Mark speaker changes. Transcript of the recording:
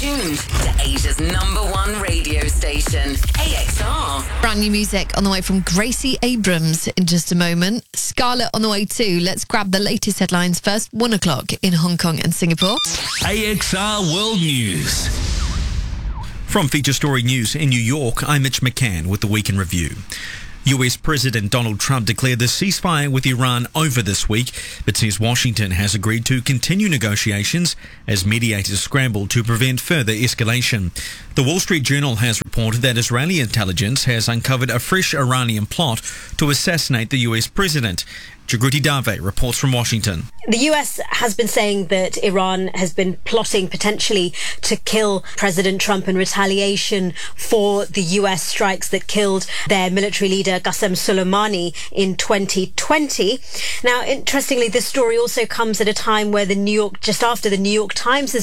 Speaker 1: tuned to Asia's #1 radio station, AXR.
Speaker 2: Brand new music on the way from Gracie Abrams in just a moment. Scarlett on the way too. Let's grab the latest headlines first. 1 o'clock in Hong Kong and Singapore.
Speaker 3: AXR World News.
Speaker 4: From Feature Story News in New York, I'm Mitch McCann with the Week in Review. US President Donald Trump declared the ceasefire with Iran over this week, but says Washington has agreed to continue negotiations as mediators scramble to prevent further escalation. The Wall Street Journal has reported that Israeli intelligence has uncovered a fresh Iranian plot to assassinate the US president. Jagruti Dave reports from Washington.
Speaker 5: The US has been saying that Iran has been plotting potentially to kill President Trump in retaliation for the US strikes that killed their military leader Qasem Soleimani in 2020. Now, interestingly, this story also comes at a time where just after the New York Times has